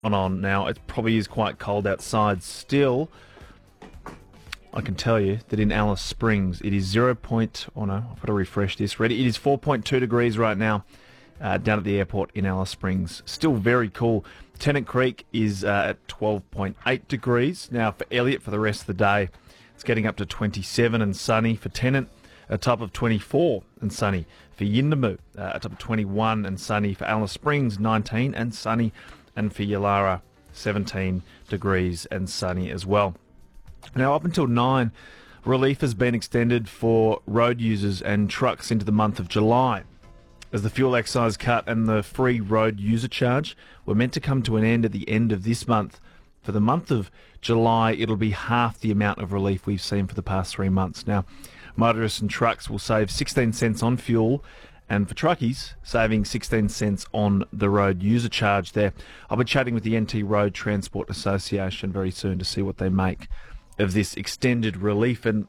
on now. It probably is quite cold outside still. I can tell you that in Alice Springs it is I've got to refresh this. Ready? It is 4.2 degrees right now down at the airport in Alice Springs. Still very cool. Tennant Creek is at 12.8 degrees. Now for Elliot for the rest of the day, it's getting up to 27 and sunny for Tennant. A top of 24 and sunny for Yindamu. A top of 21 and sunny for Alice Springs, 19 and sunny. And for Yalara, 17 degrees and sunny as well. Now, up until 9, relief has been extended for road users and trucks into the month of July, as the fuel excise cut and the free road user charge were meant to come to an end at the end of this month. For the month of July, it'll be half the amount of relief we've seen for the past 3 months. Now, motorists and trucks will save 16 cents on fuel, and for truckies, saving 16 cents on the road user charge there. I'll be chatting with the NT Road Transport Association very soon to see what they make of this extended relief, and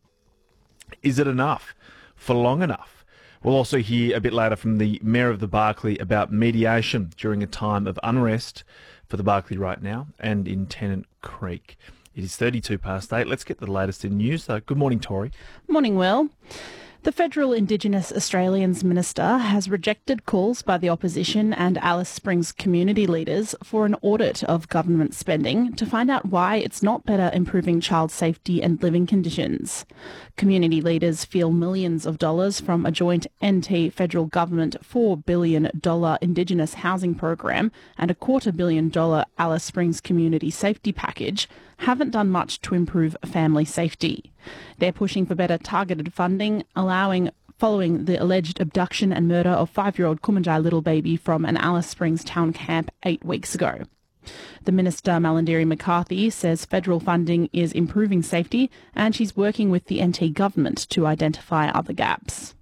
is it enough for long enough? We'll also hear a bit later from the Mayor of the Barkly about mediation during a time of unrest for the Barkly right now and in Tennant Creek. It is 32 past 8. Let's get the latest in news. Good morning, Tori. Morning, Will. The Federal Indigenous Australians Minister has rejected calls by the opposition and Alice Springs community leaders for an audit of government spending to find out why it's not better improving child safety and living conditions. Community leaders feel millions of dollars from a joint NT federal government $4 billion Indigenous housing program and a $250 million Alice Springs community safety package haven't done much to improve family safety. They're pushing for better targeted funding, following the alleged abduction and murder of 5-year-old Kumanjai little baby from an Alice Springs town camp 8 weeks ago. The Minister, Malandiri McCarthy, says federal funding is improving safety and she's working with the NT government to identify other gaps.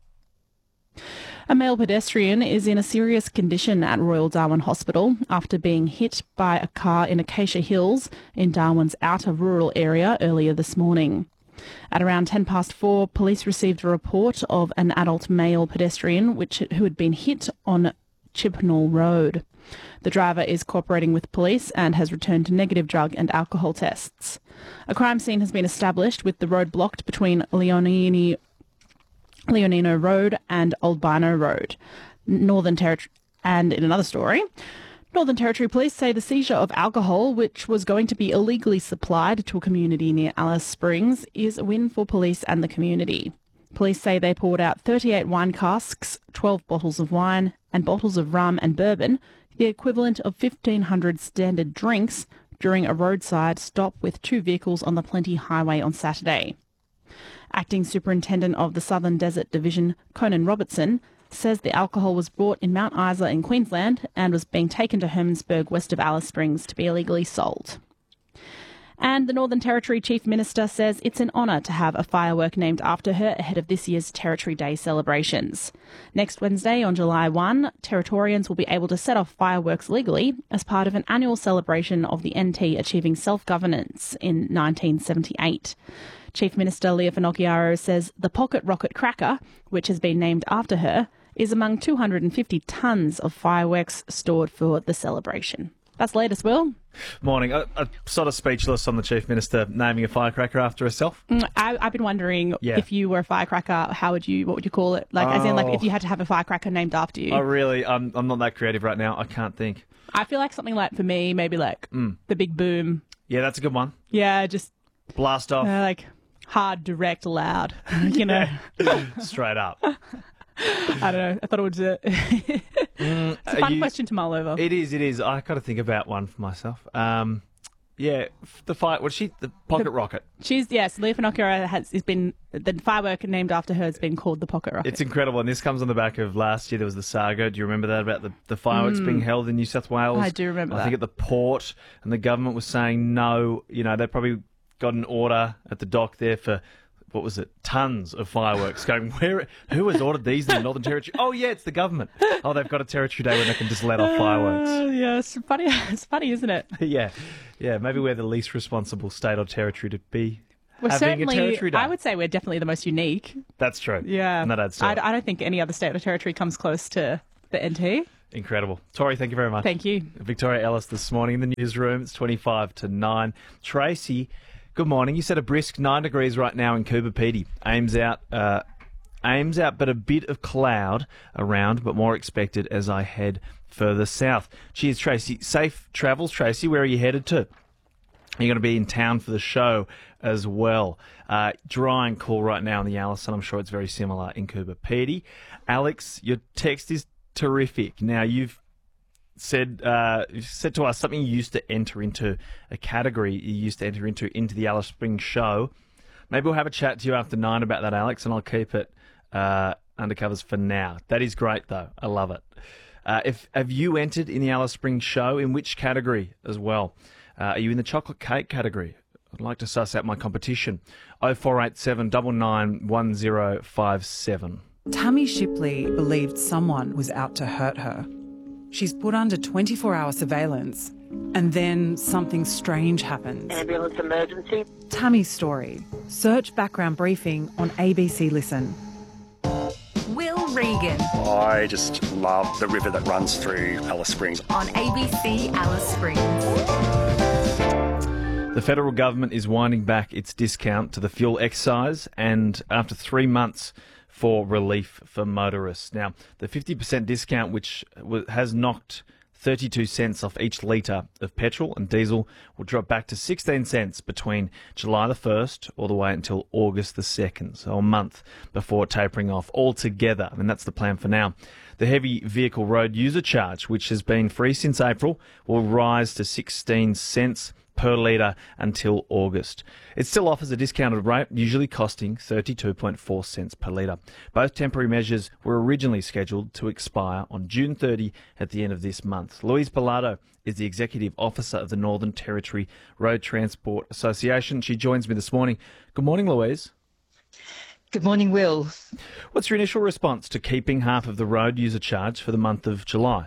A male pedestrian is in a serious condition at Royal Darwin Hospital after being hit by a car in Acacia Hills in Darwin's outer rural area earlier this morning. At around 4:10, police received a report of an adult male pedestrian who had been hit on Chibnall Road. The driver is cooperating with police and has returned to negative drug and alcohol tests. A crime scene has been established with the road blocked between Leonino Road and Old Bino Road. Northern Territory. And in another story, Northern Territory Police say the seizure of alcohol, which was going to be illegally supplied to a community near Alice Springs, is a win for police and the community. Police say they poured out 38 wine casks, 12 bottles of wine, and bottles of rum and bourbon, the equivalent of 1,500 standard drinks, during a roadside stop with 2 vehicles on the Plenty Highway on Saturday. Acting Superintendent of the Southern Desert Division, Conan Robertson, says the alcohol was bought in Mount Isa in Queensland and was being taken to Hermansburg west of Alice Springs to be illegally sold. And the Northern Territory Chief Minister says it's an honour to have a firework named after her ahead of this year's Territory Day celebrations. Next Wednesday, on July 1, Territorians will be able to set off fireworks legally as part of an annual celebration of the NT achieving self-governance in 1978. Chief Minister Leah Finocchiaro says the pocket rocket cracker, which has been named after her, is among 250 tonnes of fireworks stored for the celebration. That's the latest, Will. Morning. I'm sort of speechless on the Chief Minister naming a firecracker after herself. I've been wondering if you were a firecracker, what would you call it? As in, if you had to have a firecracker named after you. I'm not that creative right now. I can't think. I feel like something like, for me, maybe the big boom. Yeah, that's a good one. Yeah, just blast off. Hard, direct, loud, Straight up. I don't know. I thought it was it's a fun question to mull over. It is. I got to think about one for myself. The pocket rocket. Leah Finocchiaro has been, the firework named after her has been called the pocket rocket. It's incredible, and this comes on the back of last year. There was the saga. Do you remember that, about the fireworks being held in New South Wales? I do remember that. I think at the port, and the government was saying no. They probably got an order at the dock there for, what was it, tons of fireworks going, who has ordered these in the Northern Territory? Oh, yeah, it's the government. Oh, they've got a Territory Day when they can just let off fireworks. Yeah, it's funny. It's funny, isn't it? Yeah, maybe we're the least responsible state or territory to be We're having a Territory Day. I would say we're definitely the most unique. That's true. Yeah. And that adds to I don't think any other state or territory comes close to the NT. Incredible. Tori, thank you very much. Thank you. Victoria Ellis this morning in the newsroom. It's 25 to 9. Tracy, good morning. You said a brisk 9 degrees right now in Coober Pedy. Aims out, but a bit of cloud around, but more expected as I head further south. Cheers, Tracy. Safe travels, Tracy. Where are you headed to? You're going to be in town for the show as well. Dry and cool right now in the Alice, and I'm sure it's very similar in Coober Pedy. Alex, your text is terrific. Now, you've said to us something you used to enter into, a category you used to enter into the Alice Springs show. Maybe we'll have a chat to you after 9 about that, Alex, and I'll keep it undercovers for now. That is great, though. I love it. Have you entered in the Alice Springs show? In which category as well? Are you in the chocolate cake category? I'd like to suss out my competition. 0487 99 1057. Tammy Shipley believed someone was out to hurt her. She's put under 24-hour surveillance, and then something strange happens. Ambulance emergency. Tammy's story. Search background briefing on ABC Listen. Will Regan I just love the river that runs through Alice Springs. on ABC Alice Springs. The federal government is winding back its discount to the fuel excise, and after 3 months for relief for motorists. Now, the 50% discount, which has knocked 32 cents off each litre of petrol and diesel, will drop back to 16 cents between July the 1st all the way until August the 2nd, so a month before tapering off altogether. I mean, that's the plan for now. The heavy vehicle road user charge, which has been free since April, will rise to 16 cents per litre until August. It still offers a discounted rate, usually costing 32.4 cents per litre. Both temporary measures were originally scheduled to expire on June 30 at the end of this month. Louise Pilato is the Executive Officer of the Northern Territory Road Transport Association. She joins me this morning. Good morning, Louise. Good morning, Will. What's your initial response to keeping half of the road user charge for the month of July?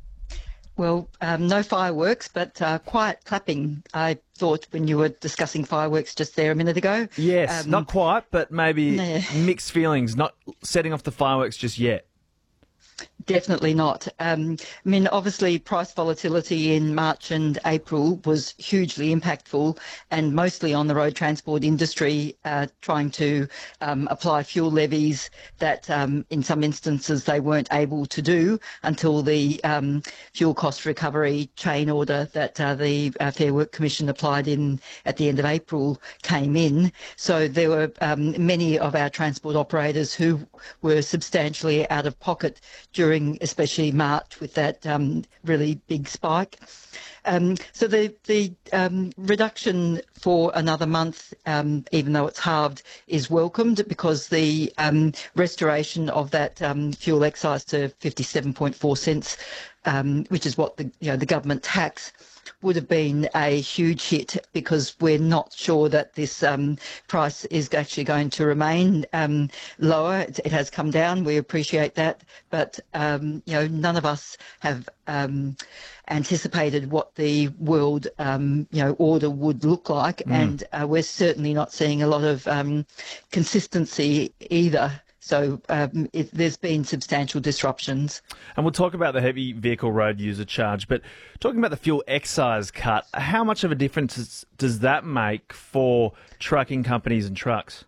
Well, no fireworks, but quiet clapping. I thought when you were discussing fireworks just there a minute ago. Yes, not quite, but maybe Nah. mixed feelings, not setting off the fireworks just yet. Definitely not. I mean, obviously, price volatility in March and April was hugely impactful, and mostly on the road transport industry, trying to apply fuel levies that in some instances they weren't able to do until the fuel cost recovery chain order that the Fair Work Commission applied in at the end of April came in. So there were many of our transport operators who were substantially out of pocket during especially March with that really big spike. So the reduction for another month, even though it's halved, is welcomed because the restoration of that fuel excise to 57.4 cents, which is what the government tax, would have been a huge hit because we're not sure that this price is actually going to remain lower. It has come down. We appreciate that, but none of us have anticipated what the world order would look like, and we're certainly not seeing a lot of consistency either. So there's been substantial disruptions. And we'll talk about the heavy vehicle road user charge, but talking about the fuel excise cut, how much of a difference does that make for trucking companies and trucks?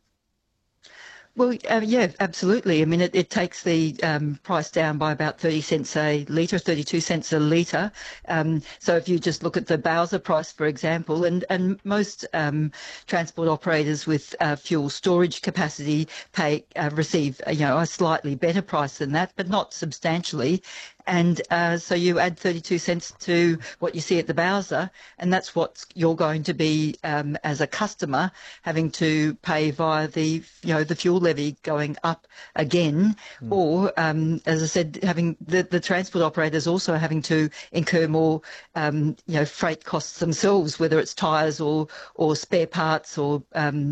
Well, yeah, absolutely. I mean, it takes the price down by about 30 cents a litre, 32 cents a litre. So if you just look at the Bowser price, for example, and most transport operators with fuel storage capacity receive a slightly better price than that, but not substantially. And so you add 32 cents to what you see at the Bowser, and that's what you're going to be, as a customer, having to pay via the fuel levy going up again, or, as I said, having the transport operators also having to incur more, freight costs themselves, whether it's tyres or spare parts or,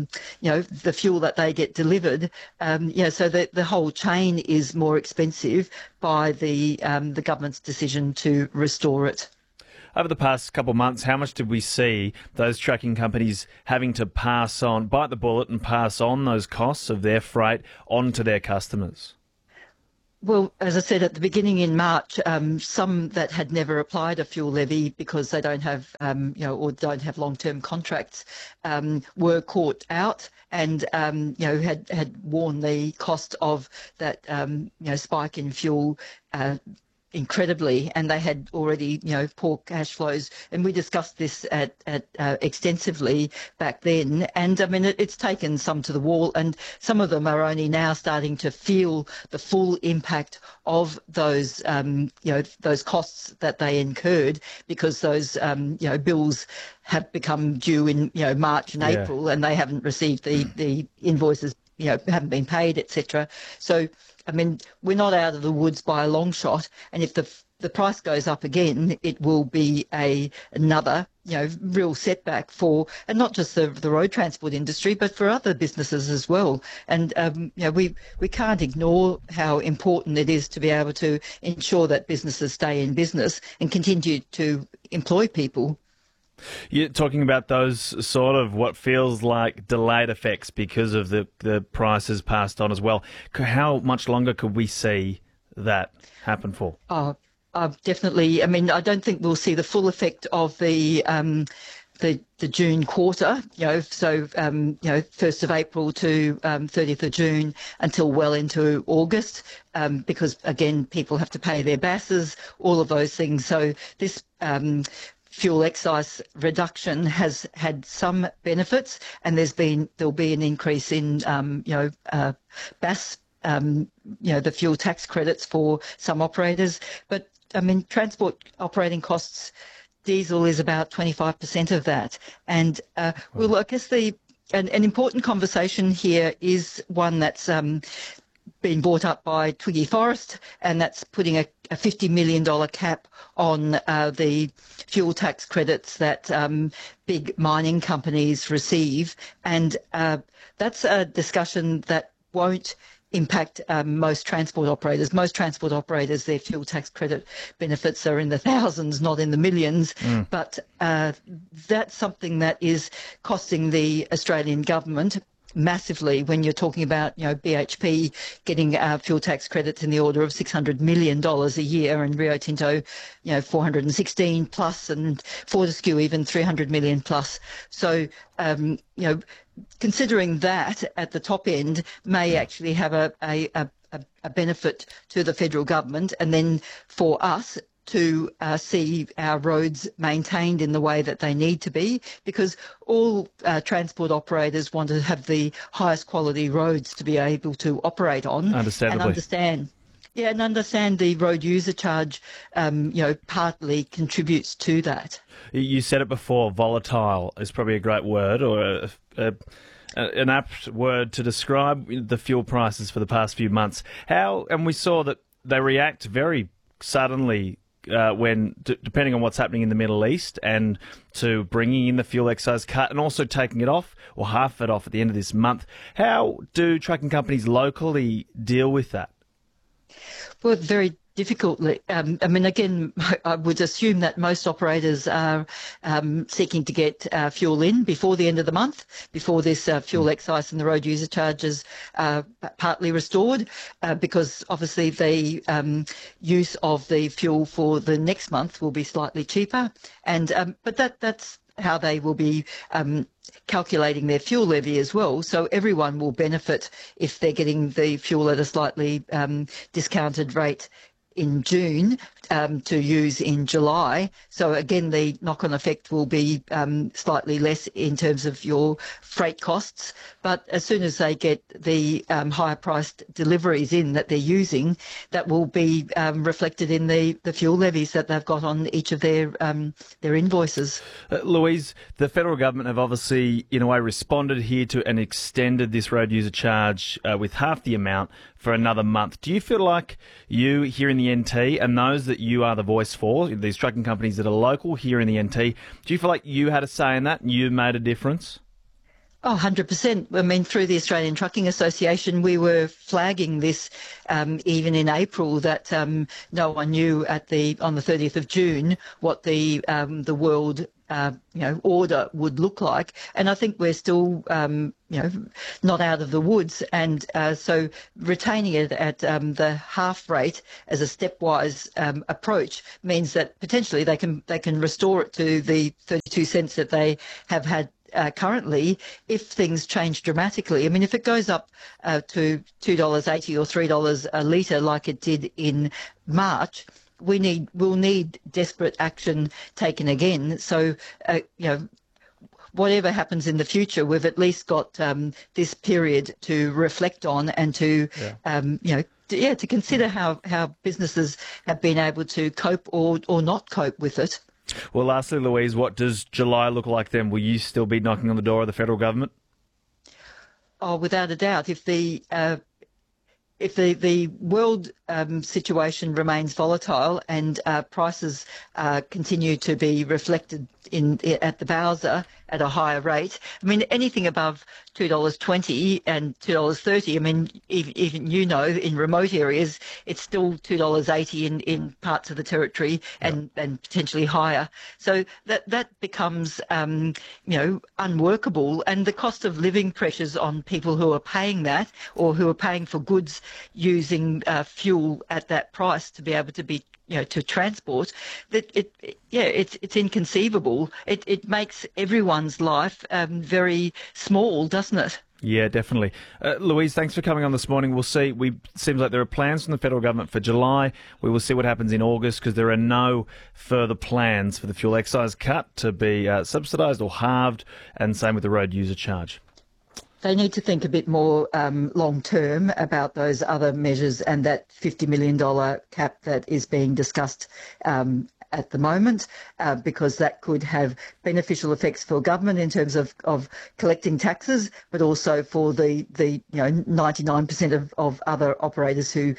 the fuel that they get delivered. So the whole chain is more expensive by the government's decision to restore it. Over the past couple of months, how much did we see those trucking companies having to bite the bullet and pass on those costs of their freight on to their customers? Well, as I said at the beginning in March, some that had never applied a fuel levy because they don't have, or don't have long-term contracts, were caught out and, had worn the cost of that, spike in fuel incredibly, and they had already, poor cash flows, and we discussed this at extensively back then. And I mean, it's taken some to the wall, and some of them are only now starting to feel the full impact of those, those costs that they incurred because those, bills have become due in, March and April, and they haven't received the invoices, haven't been paid, etc. So, I mean, we're not out of the woods by a long shot, and if the price goes up again, it will be another real setback for, and not just the road transport industry, but for other businesses as well. And we can't ignore how important it is to be able to ensure that businesses stay in business and continue to employ people. You're talking about those sort of what feels like delayed effects because of the prices passed on as well. How much longer could we see that happen for? Definitely. I mean, I don't think we'll see the full effect of the June quarter, so 1st of April to 30th of June until well into August, because again, people have to pay their BASs, all of those things. So this fuel excise reduction has had some benefits, and there'll be an increase in BAS, the fuel tax credits for some operators. But I mean, transport operating costs, diesel is about 25% of that. And well, I guess an important conversation here is one that's been brought up by Twiggy Forrest, and that's putting a $50 million cap on the fuel tax credits that big mining companies receive. And that's a discussion that won't impact most transport operators. Most transport operators, their fuel tax credit benefits are in the thousands, not in the millions. But that's something that is costing the Australian government massively when you're talking about, BHP getting fuel tax credits in the order of $600 million a year, and Rio Tinto, 416 plus, and Fortescue even 300 million plus. So, considering that at the top end may actually have a benefit to the federal government, and then for us to see our roads maintained in the way that they need to be, because all transport operators want to have the highest quality roads to be able to operate on. Understandably. And understand the road user charge, partly contributes to that. You said it before, volatile is probably a great word, or an apt word to describe the fuel prices for the past few months. And we saw that they react very suddenly when, depending on what's happening in the Middle East, and to bringing in the fuel excise cut and also taking it off, or half it off at the end of this month. How do trucking companies locally deal with that? Well, very difficultly. I mean, again, I would assume that most operators are seeking to get fuel in before the end of the month, before this fuel excise and the road user charges are partly restored, because obviously the use of the fuel for the next month will be slightly cheaper. And but that's how they will be calculating their fuel levy as well. So everyone will benefit if they're getting the fuel at a slightly discounted rate in June to use in July. So again, the knock-on effect will be slightly less in terms of your freight costs. But as soon as they get the higher priced deliveries in that they're using, that will be reflected in the fuel levies that they've got on each of their invoices. Louise, the federal government have obviously, in a way, responded here to and extended this road user charge with half the amount for another month. Do you feel like you here in the NT, and those that you are the voice for, these trucking companies that are local here in the NT, do you feel like you had a say in that and you made a difference? Oh, 100%. I mean, through the Australian Trucking Association, we were flagging this even in April, that no one knew on the 30th of June what the world order would look like. And I think we're still, not out of the woods. And so retaining it at the half rate as a stepwise approach means that potentially they can restore it to the 32 cents that they have had currently if things change dramatically. I mean, if it goes up to $2.80 or $3 a litre like it did in March, we'll need desperate action taken again. So, whatever happens in the future, we've at least got this period to reflect on and to, to consider how businesses have been able to cope or not cope with it. Well, lastly, Louise, what does July look like then? Will you still be knocking on the door of the federal government? Oh, without a doubt. If the world situation remains volatile and prices continue to be reflected at the Bowser at a higher rate, I mean, anything above $2.20 and $2.30, I mean, even in remote areas, it's still $2.80 in parts of the territory and potentially higher. So that becomes, unworkable. And the cost of living pressures on people who are paying that or who are paying for goods using fuel at that price to be able to be to transport, that it's inconceivable. It makes everyone's life very small, doesn't it? Yeah, definitely. Louise, thanks for coming on this morning. We'll see. Seems like there are plans from the federal government for July. We will see what happens in August because there are no further plans for the fuel excise cut to be subsidised or halved, and same with the road user charge. They need to think a bit more long term about those other measures and that $50 million cap that is being discussed at the moment, because that could have beneficial effects for government in terms of collecting taxes, but also for the 99% of other operators who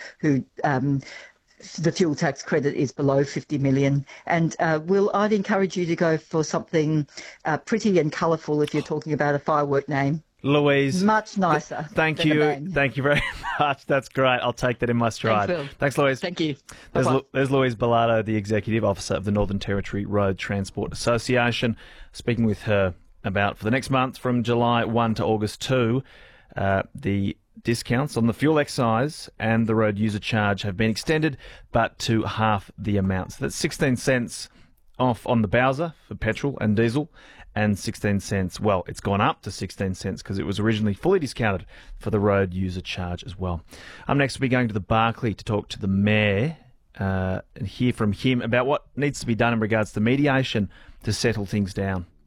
the fuel tax credit is below 50 million. And I'd encourage you to go for something pretty and colourful if you're talking about a firework name. Louise, much nicer. Thank you. Thank you very much. That's great. I'll take that in my stride. Thanks, Louise. Thank you. There's Louise Bilardo, the Executive Officer of the Northern Territory Road Transport Association, speaking with her about for the next month from July 1 to August 2, the discounts on the fuel excise and the road user charge have been extended, but to half the amount. So that's 16 cents off on the Bowser for petrol and diesel, and 16 cents, well, it's gone up to 16 cents because it was originally fully discounted for the road user charge as well. Next, we'll be going to the Barkly to talk to the Mayor and hear from him about what needs to be done in regards to mediation to settle things down.